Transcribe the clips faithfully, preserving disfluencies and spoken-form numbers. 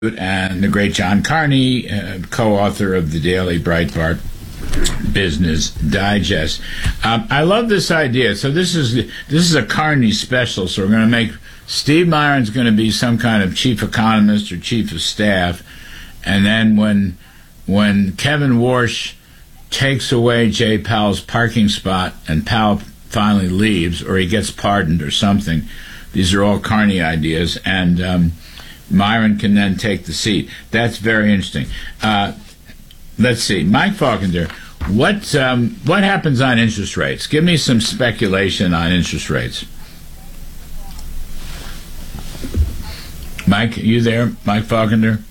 and the great John Carney, uh, co-author of the Daily Breitbart Business Digest. Um, I love this idea. So this is this is a Carney special. So we're going to make Steve Myron's going to be some kind of chief economist or chief of staff, and then when when Kevin Warsh takes away Jay Powell's parking spot and Powell finally leaves, or he gets pardoned or something, these are all Carney ideas, and um, Myron can then take the seat. That's very interesting. Uh, let's see, Mike Falkender, what um, what happens on interest rates? Give me some speculation on interest rates. Mike, are you there? Mike Falkender?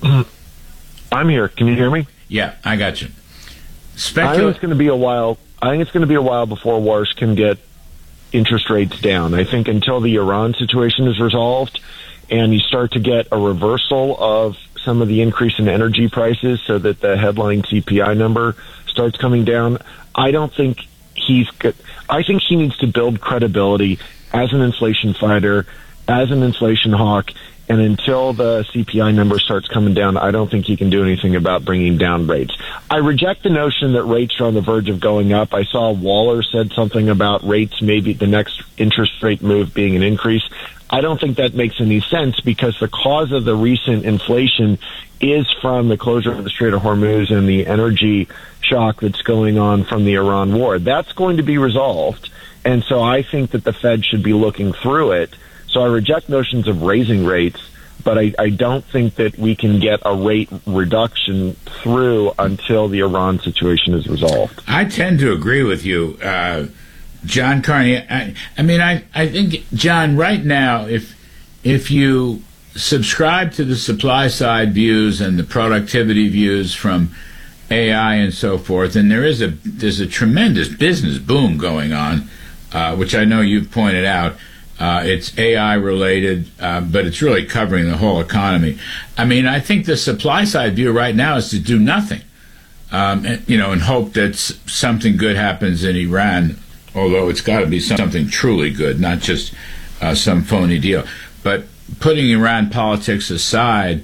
I'm here. Can you hear me? Yeah, I got you. Specul- I think it's going to be a while. I think it's going to be a while before Warsh can get interest rates down. I think until the Iran situation is resolved and you start to get a reversal of some of the increase in energy prices so that the headline C P I number starts coming down, I don't think he's good. I think he needs to build credibility as an inflation fighter, as an inflation hawk, and until the C P I number starts coming down, I don't think he can do anything about bringing down rates. I reject the notion that rates are on the verge of going up. I saw Waller said something about rates, maybe the next interest rate move being an increase. I don't think that makes any sense because the cause of the recent inflation is from the closure of the Strait of Hormuz and the energy shock that's going on from the Iran war. That's going to be resolved. And so I think that the Fed should be looking through it. So I reject notions of raising rates, but I, I don't think that we can get a rate reduction through until the Iran situation is resolved. I tend to agree with you, uh, John Carney. I, I mean, I, I think, John, right now, if if you subscribe to the supply side views and the productivity views from A I and so forth, and there is a there's a tremendous business boom going on, uh, which I know you've pointed out. Uh, it's A I related, uh, but it's really covering the whole economy. I mean, I think the supply side view right now is to do nothing, um, and, you know, and hope that s- something good happens in Iran, although it's got to be something truly good, not just uh, some phony deal. But putting Iran politics aside,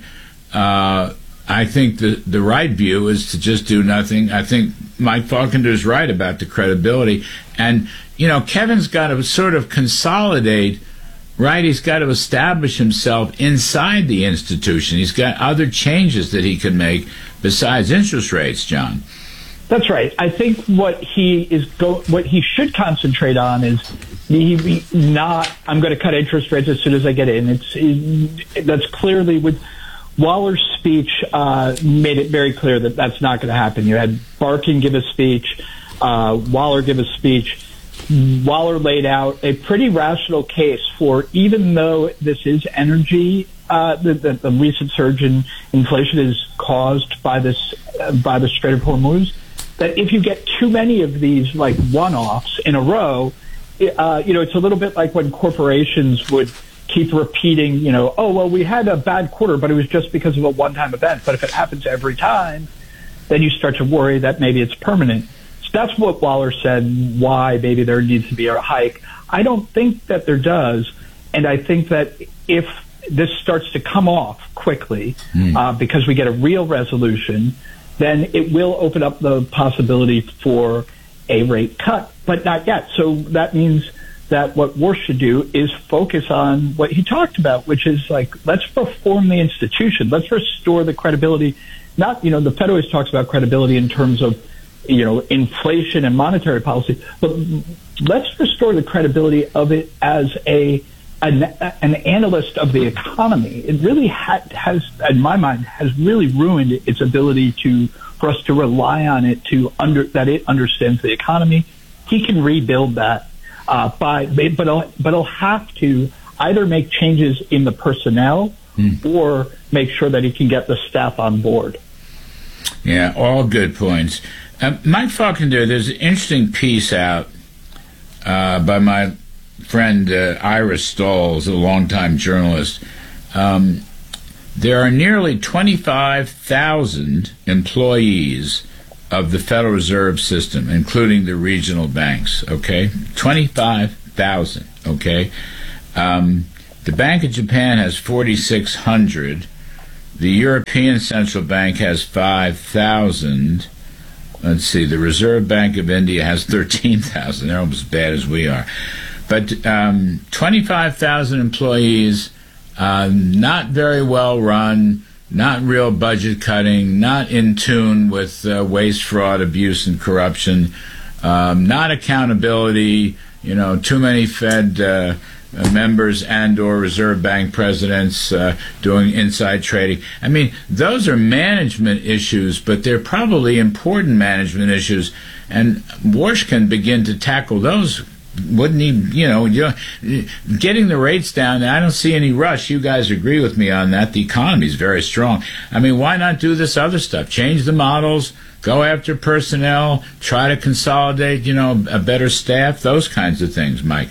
uh, I think the, the right view is to just do nothing. I think Mike Falkender is right about the credibility. And, you know, Kevin's got to sort of consolidate, right? He's got to establish himself inside the institution. He's got other changes that he can make besides interest rates, John. That's right. I think what he is go, what he should concentrate on is he, he not, I'm going to cut interest rates as soon as I get in. It's it, that's clearly with Waller's speech uh, made it very clear that that's not going to happen. You had Barkin give a speech, uh, Waller give a speech. Waller laid out a pretty rational case for, even though this is energy, uh, the, the, the recent surge in inflation is caused by this uh, by the Strait of Hormuz, that if you get too many of these like one-offs in a row, uh, you know, it's a little bit like when corporations would keep repeating, you know, oh, well, we had a bad quarter, but it was just because of a one-time event. But if it happens every time, then you start to worry that maybe it's permanent. So that's what Waller said, why maybe there needs to be a hike. I don't think that there does. And I think that if this starts to come off quickly, mm. uh, because we get a real resolution, then it will open up the possibility for a rate cut, but not yet. So that means that what Warsh should do is focus on what he talked about, which is like, let's reform the institution. Let's restore the credibility. Not, you know, the Fed always talks about credibility in terms of, you know, inflation and monetary policy, but let's restore the credibility of it as a an, an analyst of the economy. It really ha- has, in my mind, has really ruined its ability to for us to rely on it to under that it understands the economy. He can rebuild that. Uh, by, but I'll, but I'll have to either make changes in the personnel mm. or make sure that he can get the staff on board. Yeah, all good points. Uh, Mike Falkender, there's an interesting piece out uh, by my friend uh, Ira Stolz, a longtime journalist. Um, there are nearly twenty-five thousand employees of the Federal Reserve System, including the regional banks, okay? twenty-five thousand, okay? Um, the Bank of Japan has forty-six hundred. The European Central Bank has five thousand. Let's see, the Reserve Bank of India has thirteen thousand. They're almost as bad as we are. But um, twenty-five thousand employees, uh, not very well run, not real budget cutting, not in tune with uh, waste, fraud, abuse, and corruption, um, not accountability, you know, too many Fed uh, members and or Reserve Bank presidents uh, doing inside trading. I mean, those are management issues, but they're probably important management issues, and Warsh can begin to tackle those. Wouldn't he, you know, you know, getting the rates down, I don't see any rush. You guys agree with me on that. The economy is very strong. I mean, why not do this other stuff? Change the models, go after personnel, try to consolidate, you know, a better staff, those kinds of things, Mike.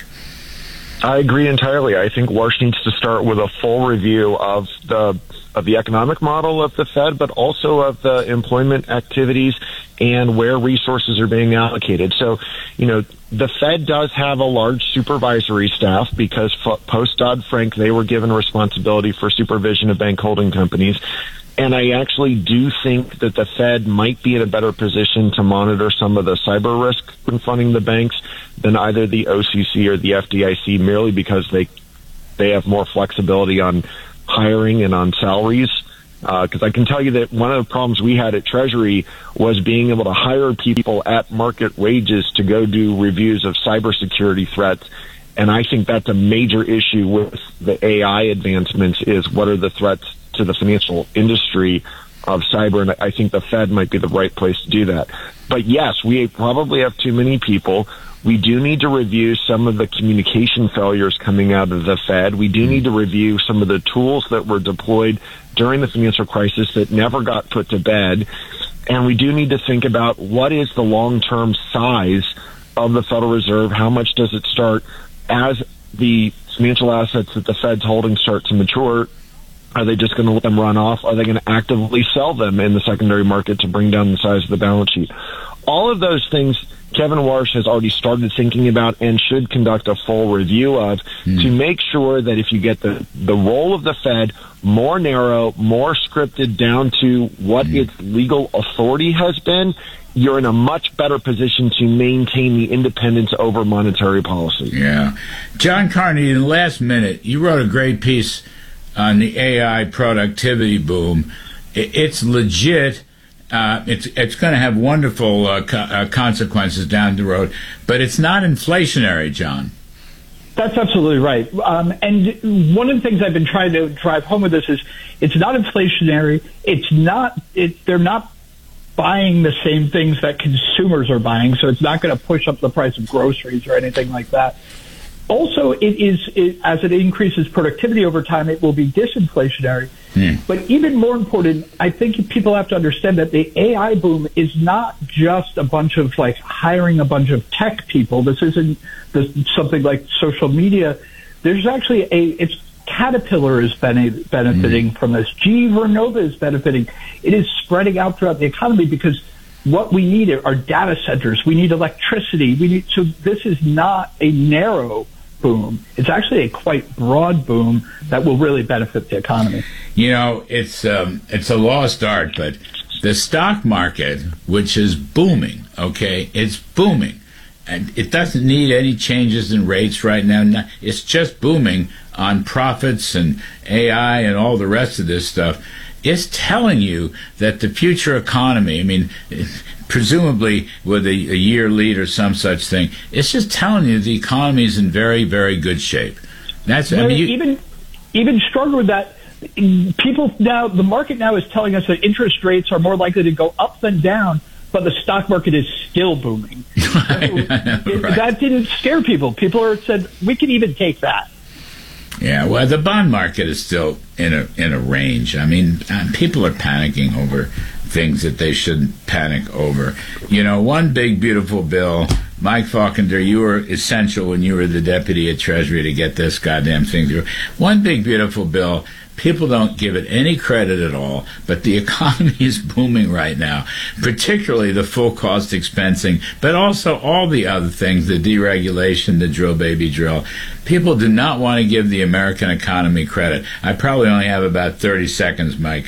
I agree entirely. I think Warsh needs to start with a full review of the of the economic model of the Fed, but also of the employment activities and where resources are being allocated. So, you know, the Fed does have a large supervisory staff because post Dodd-Frank, they were given responsibility for supervision of bank holding companies. And I actually do think that the Fed might be in a better position to monitor some of the cyber risk confronting the banks than either the O C C or the F D I C, merely because they they have more flexibility on hiring and on salaries. Because uh, I can tell you that one of the problems we had at Treasury was being able to hire people at market wages to go do reviews of cybersecurity threats. And I think that's a major issue with the A I advancements, is what are the threats to the financial industry of cyber, and I think the Fed might be the right place to do that. But yes, we probably have too many people. We do need to review some of the communication failures coming out of the Fed. We do need to review some of the tools that were deployed during the financial crisis that never got put to bed. And we do need to think about what is the long-term size of the Federal Reserve. How much does it start as the financial assets that the Fed's holding start to mature? Are they just going to let them run off? Are they going to actively sell them in the secondary market to bring down the size of the balance sheet? All of those things Kevin Warsh has already started thinking about and should conduct a full review of mm. to make sure that if you get the, the role of the Fed more narrow, more scripted down to what mm. its legal authority has been, you're in a much better position to maintain the independence over monetary policy. Yeah. John Carney, in the last minute, you wrote a great piece on the A I productivity boom. It's legit. Uh, it's it's going to have wonderful uh, co- uh, consequences down the road, but it's not inflationary, John. That's absolutely right. Um, and one of the things I've been trying to drive home with this is it's not inflationary. It's not. It, they're not buying the same things that consumers are buying, so it's not going to push up the price of groceries or anything like that. Also, it is it, as it increases productivity over time, it will be disinflationary. Mm. But even more important, I think people have to understand that the A I boom is not just a bunch of like hiring a bunch of tech people. This isn't this, something like social media. There's actually a it's Caterpillar is bene- benefiting mm. from this. G E Vernova is benefiting. It is spreading out throughout the economy because what we need are data centers. We need electricity. We need so this is not a narrow boom. It's actually a quite broad boom that will really benefit the economy. You know, it's um, it's a lost art, but the stock market, which is booming, okay, it's booming. And it doesn't need any changes in rates right now. It's just booming on profits and A I and all the rest of this stuff. It's telling you that the future economy, I mean, presumably with a, a year lead or some such thing, it's just telling you the economy is in very, very good shape. That's I mean, you, even even stronger with that. People now, the market now is telling us that interest rates are more likely to go up than down, but the stock market is still booming. Right. So it, right. That didn't scare people. People are said we can even take that. Yeah, well, the bond market is still in a in a range. I mean, people are panicking over things that they shouldn't panic over. You know, one big beautiful bill Mike Faulkner, you were essential when you were the deputy at Treasury to get this goddamn thing through. One big, beautiful bill. People don't give it any credit at all, but the economy is booming right now, particularly the full cost expensing, but also all the other things, the deregulation, the drill baby drill. People do not want to give the American economy credit. I probably only have about thirty seconds, Mike.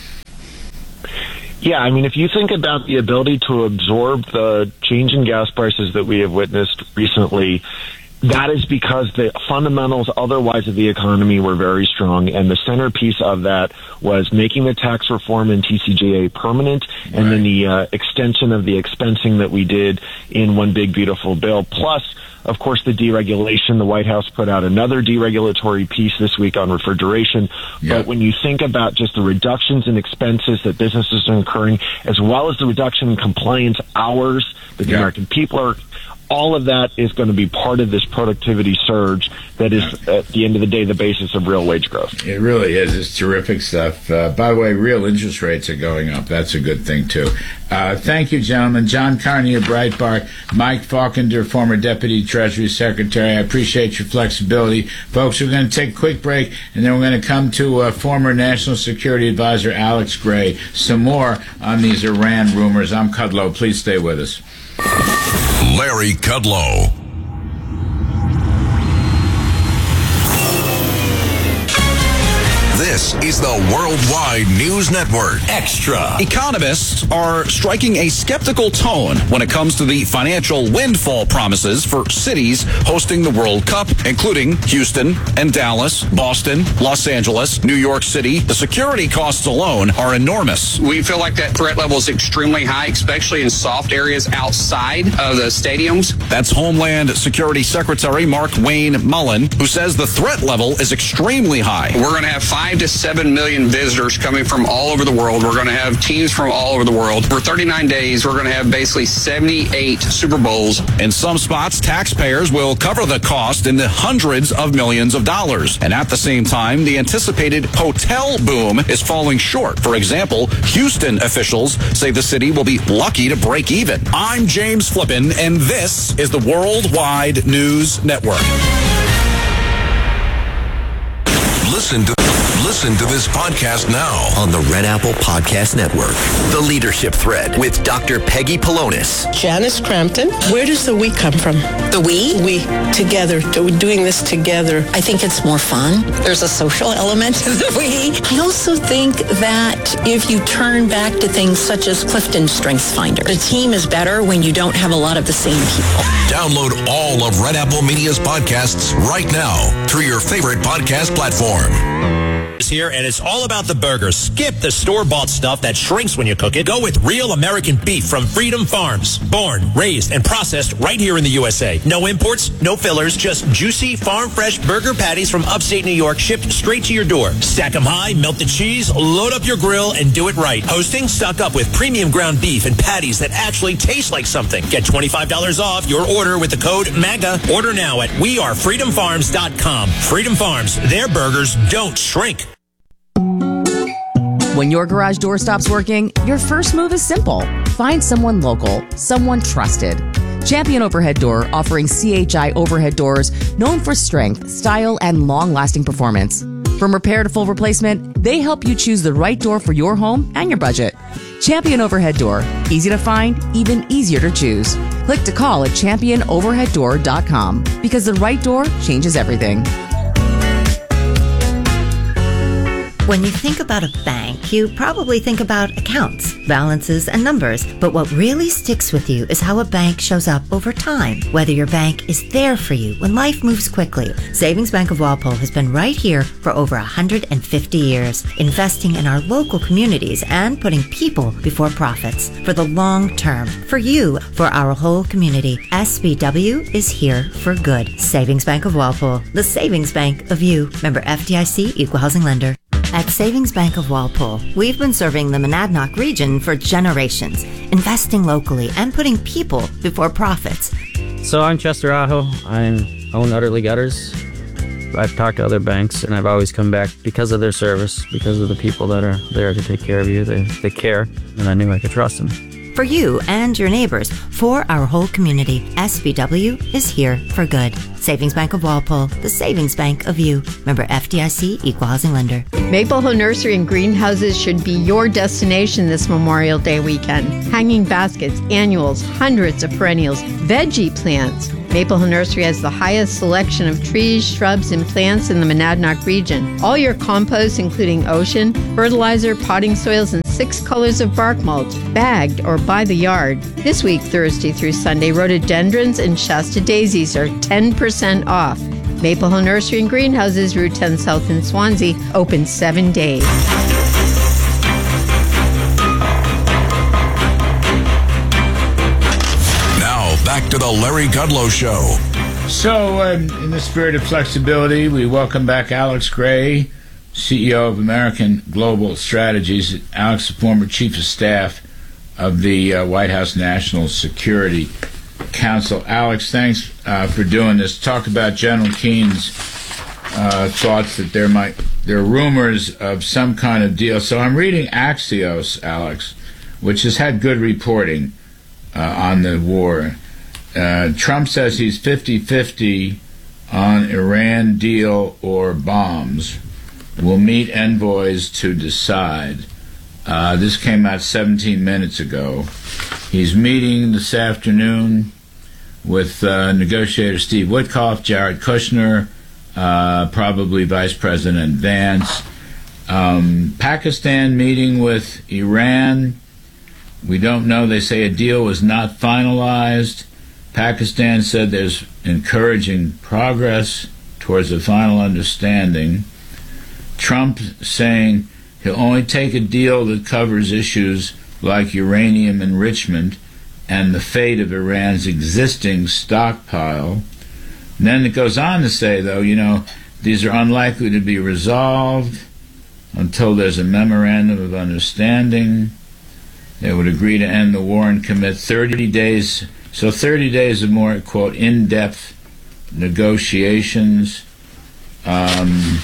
Yeah, I mean, if you think about the ability to absorb the change in gas prices that we have witnessed recently, that is because the fundamentals otherwise of the economy were very strong, and the centerpiece of that was making the tax reform in T C J A permanent, and right. then the uh, extension of the expensing that we did in One Big Beautiful Bill, plus, of course, the deregulation. The White House put out another deregulatory piece this week on refrigeration. Yep. But when you think about just the reductions in expenses that businesses are incurring, as well as the reduction in compliance hours that the yep. American people are, all of that is going to be part of this productivity surge that is, at the end of the day, the basis of real wage growth. It really is. It's terrific stuff. Uh, by the way, real interest rates are going up. That's a good thing, too. Uh, thank you, gentlemen. John Carney of Breitbart, Mike Faulkner, former Deputy Treasury Secretary. I appreciate your flexibility. Folks, we're going to take a quick break, and then we're going to come to uh, former National Security Advisor Alex Gray. Some more on these Iran rumors. I'm Kudlow. Please stay with us. Larry Kudlow. This is the Worldwide News Network. Extra. Economists are striking a skeptical tone when it comes to the financial windfall promises for cities hosting the World Cup, including Houston and Dallas, Boston, Los Angeles, New York City. The security costs alone are enormous. We feel like that threat level is extremely high, especially in soft areas outside of the stadiums. That's Homeland Security Secretary Mark Wayne Mullen, who says the threat level is extremely high. We're going to have five to seven million visitors coming from all over the world. We're going to have teams from all over the world. For thirty-nine days, we're going to have basically seventy-eight Super Bowls. In some spots, taxpayers will cover the cost in the hundreds of millions of dollars. And at the same time, the anticipated hotel boom is falling short. For example, Houston officials say the city will be lucky to break even. I'm James Flippin, and this is the Worldwide News Network. Listen to Listen to this podcast now on the Red Apple Podcast Network. The Leadership Thread with Doctor Peggy Polonis. Janice Crampton. Where does the we come from? The we? We. Together. Doing this together. I think it's more fun. There's a social element to the we. I also think that if you turn back to things such as Clifton StrengthsFinder, the team is better when you don't have a lot of the same people. Download all of Red Apple Media's podcasts right now through your favorite podcast platform. Here, and it's all about the burger. Skip the store-bought stuff that shrinks when you cook it. Go with real American beef from Freedom Farms. Born, raised, and processed right here in the U S A. No imports, no fillers, just juicy, farm-fresh burger patties from upstate New York shipped straight to your door. Stack them high, melt the cheese, load up your grill, and do it right. Hosting, stock up with premium ground beef and patties that actually taste like something. Get twenty-five dollars off your order with the code MAGA. Order now at we are freedom farms dot com. Freedom Farms, their burgers don't shrink. When your garage door stops working, your first move is simple. Find someone local, someone trusted. Champion Overhead Door, offering C H I overhead doors known for strength, style, and long-lasting performance. From repair to full replacement, they help you choose the right door for your home and your budget. Champion Overhead Door. Easy to find, even easier to choose. Click to call at champion overhead door dot com because the right door changes everything. When you think about a bank, you probably think about accounts, balances, and numbers. But what really sticks with you is how a bank shows up over time, whether your bank is there for you when life moves quickly. Savings Bank of Walpole has been right here for over one hundred fifty years, investing in our local communities and putting people before profits for the long term. For you, for our whole community, S B W is here for good. Savings Bank of Walpole, the savings bank of you. Member F D I C, Equal Housing Lender. At Savings Bank of Walpole, we've been serving the Monadnock region for generations, investing locally and putting people before profits. So I'm Chester Aho. I own Utterly Gutters. I've talked to other banks, and I've always come back because of their service, because of the people that are there to take care of you. They, they care, and I knew I could trust them. For you and your neighbors, for our whole community, S B W is here for good. Savings Bank of Walpole, the savings bank of you. Member F D I C, Equal Housing Lender. Maple Hill Nursery and Greenhouses should be your destination this Memorial Day weekend. Hanging baskets, annuals, hundreds of perennials, veggie plants. Maple Hill Nursery has the highest selection of trees, shrubs, and plants in the Monadnock region. All your compost, including ocean, fertilizer, potting soils, and six colors of bark mulch, bagged or by the yard. This week, Thursday through Sunday, rhododendrons and Shasta daisies are ten percent off. Maple Hill Nursery and Greenhouses, Route ten South in Swansea, open seven days. Back to the Larry Kudlow Show. So, um, in the spirit of flexibility, we welcome back Alex Gray, C E O of American Global Strategies. Alex, is the former chief of staff of the uh, White House National Security Council. Alex, thanks uh, for doing this. Talk about General Keene's uh, thoughts that there might there are rumors of some kind of deal. So I'm reading Axios, Alex, which has had good reporting uh, on the war. Uh, Trump says he's fifty-fifty on Iran deal or bombs. We'll meet envoys to decide. Uh, this came out seventeen minutes ago. He's meeting this afternoon with uh, negotiator Steve Witkoff, Jared Kushner, uh, probably Vice President Vance. Um, Pakistan meeting with Iran. We don't know. They say a deal was not finalized. Pakistan said there's encouraging progress towards a final understanding. Trump saying he'll only take a deal that covers issues like uranium enrichment and the fate of Iran's existing stockpile. And then it goes on to say, though, you know, these are unlikely to be resolved until there's a memorandum of understanding. They would agree to end the war and commit thirty days, so thirty days of more, quote, in-depth negotiations. Um,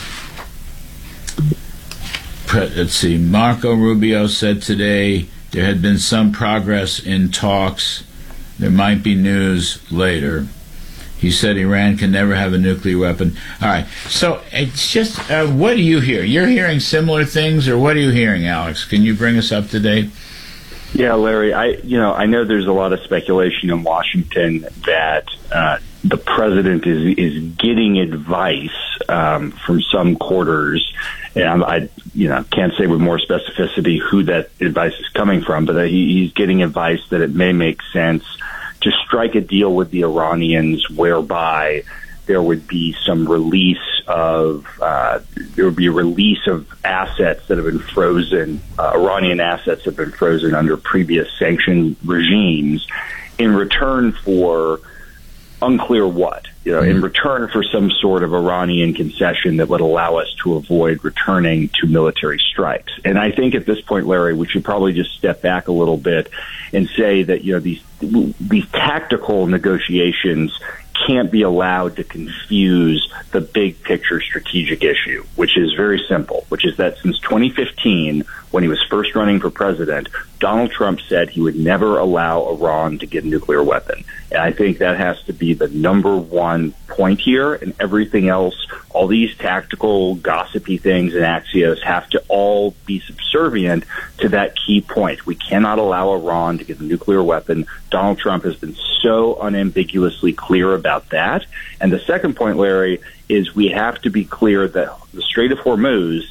let's see, Marco Rubio said today there had been some progress in talks. There might be news later. He said Iran can never have a nuclear weapon. All right, so it's just, uh, what do you hear? You're hearing similar things, or what are you hearing, Alex? Can you bring us up to date? Yeah, Larry, I you know I know there's a lot of speculation in Washington that uh, the president is is getting advice um, from some quarters, and I you know can't say with more specificity who that advice is coming from, but that he, he's getting advice that it may make sense to strike a deal with the Iranians whereby there would be some release of uh, there would be a release of assets that have been frozen. Uh, Iranian assets have been frozen under previous sanction regimes, in return for unclear what. You know, mm-hmm. in return for some sort of Iranian concession that would allow us to avoid returning to military strikes. And I think at this point, Larry, we should probably just step back a little bit and say that you know these these tactical negotiations can't be allowed to confuse the big picture strategic issue, which is very simple, which is that since twenty fifteen, when he was first running for president, Donald Trump said he would never allow Iran to get a nuclear weapon. And I think that has to be the number one point here, and everything else, all these tactical, gossipy things and Axios have to all be subservient to that key point. We cannot allow Iran to get a nuclear weapon. Donald Trump has been so unambiguously clear about that. And the second point, Larry, is we have to be clear that the Strait of Hormuz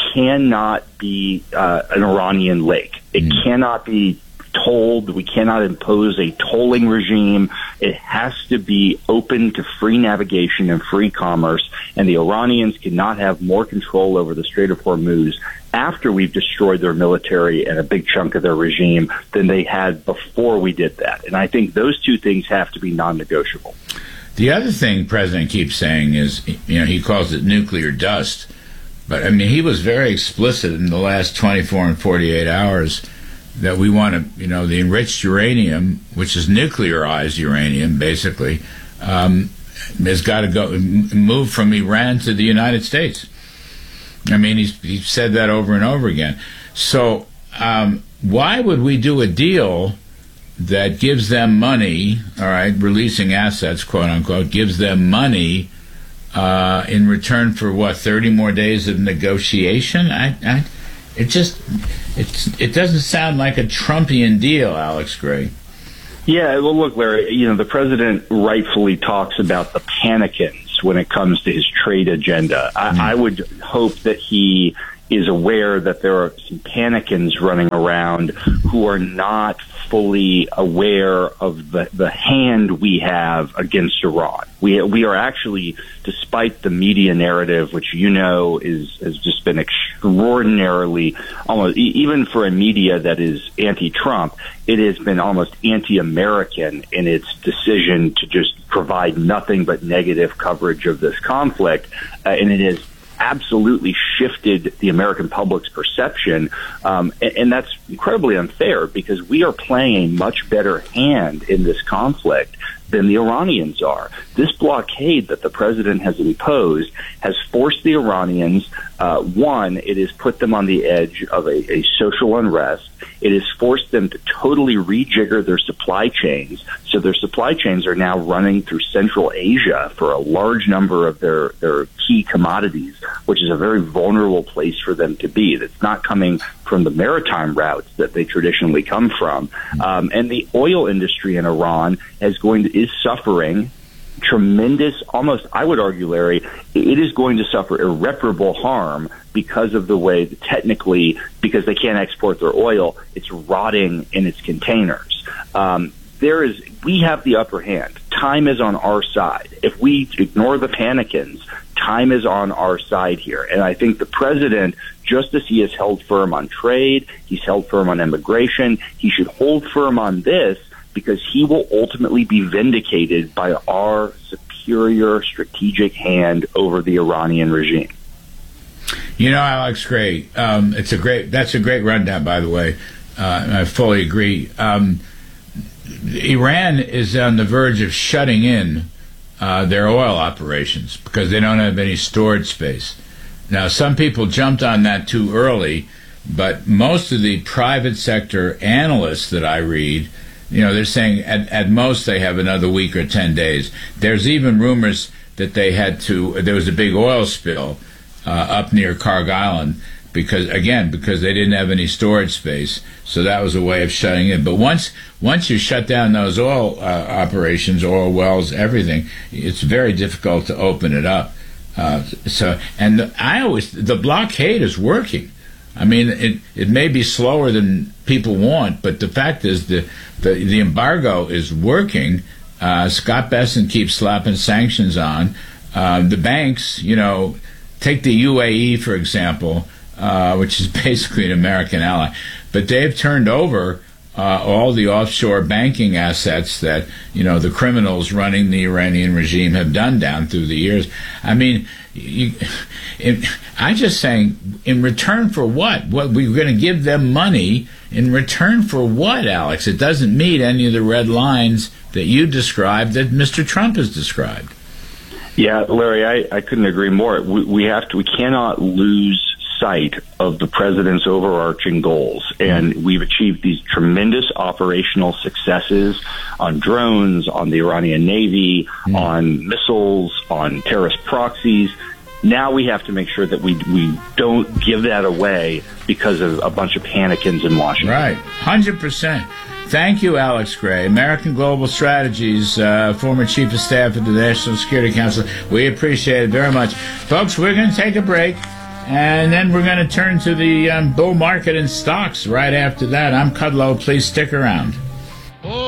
cannot be uh, an Iranian lake. It mm. cannot be tolled. We cannot impose a tolling regime. It has to be open to free navigation and free commerce, and the Iranians cannot have more control over the Strait of Hormuz after we've destroyed their military and a big chunk of their regime than they had before we did that. And I think those two things have to be non-negotiable. The other thing President keeps saying is, you know, he calls it nuclear dust. But, I mean, he was very explicit in the last twenty-four and forty-eight hours that we want to, you know, the enriched uranium, which is nuclearized uranium, basically, um, has got to go move from Iran to the United States. I mean, he's, he's said that over and over again. So um, why would we do a deal that gives them money, all right, releasing assets, quote unquote, gives them money uh, in return for what, thirty more days of negotiation? I, I, it just, it's, it doesn't sound like a Trumpian deal, Alex Gray. Yeah, well, look, Larry, you know, the president rightfully talks about the panicans when it comes to his trade agenda. Mm-hmm. I, I would hope that he is aware that there are some panicans running around who are not fully aware of the, the hand we have against Iran. We we are actually, despite the media narrative, which you know is has just been extraordinarily, almost even for a media that is anti-Trump, it has been almost anti-American in its decision to just provide nothing but negative coverage of this conflict, uh, and it has absolutely shifted the American public's perception, um, and, and that's incredibly unfair because we are playing a much better hand in this conflict than the Iranians are. This blockade that the president has imposed has forced the Iranians, uh, one, it has put them on the edge of a, a social unrest. It has forced them to totally rejigger their supply chains. So their supply chains are now running through Central Asia for a large number of their, their key commodities, which is a very vulnerable place for them to be. That's not coming from the maritime routes that they traditionally come from. Um, and the oil industry in Iran is going to, is suffering tremendous, almost, I would argue, Larry, it is going to suffer irreparable harm because of the way that technically, because they can't export their oil, it's rotting in its containers. Um, there is, we have the upper hand. Time is on our side. If we ignore the panicans, time is on our side here. And I think the president, just as he has held firm on trade, he's held firm on immigration, he should hold firm on this because he will ultimately be vindicated by our superior strategic hand over the Iranian regime. You know, Alex Gray, um, it's a great, that's a great rundown, by the way. Uh, I fully agree. Um, Iran is on the verge of shutting in uh, their oil operations because they don't have any storage space. Now, some people jumped on that too early, but most of the private sector analysts that I read, you know, they're saying at, at most they have another week or ten days. There's even rumors that they had to, there was a big oil spill uh, up near Karg Island because, again, because they didn't have any storage space. So that was a way of shutting in. But once once you shut down those oil uh, operations, oil wells, everything, it's very difficult to open it up. Uh, so, and the, I always, the blockade is working. I mean, it it may be slower than people want, but the fact is the the, the embargo is working. Uh, Scott Bessent keeps slapping sanctions on. Uh, the banks, you know, take the U A E, for example, uh, which is basically an American ally, but they've turned over uh, all the offshore banking assets that, you know, the criminals running the Iranian regime have done down through the years. I mean, you, it, I'm just saying, in return for what? What we're going to give them money in return for what, Alex? It doesn't meet any of the red lines that you described that Mister Trump has described. Yeah, Larry, I, I couldn't agree more. We, we have to. We cannot lose sight of the president's overarching goals, and we've achieved these tremendous operational successes on drones, on the Iranian Navy, mm. on missiles, on terrorist proxies. Now we have to make sure that we we don't give that away because of a bunch of panicans in Washington. Right, one hundred percent. Thank you, Alex Gray, American Global Strategies, uh, former Chief of Staff at the National Security Council. We appreciate it very much. Folks, we're going to take a break, and then we're going to turn to the um, bull market in stocks right after that. I'm Kudlow. Please stick around.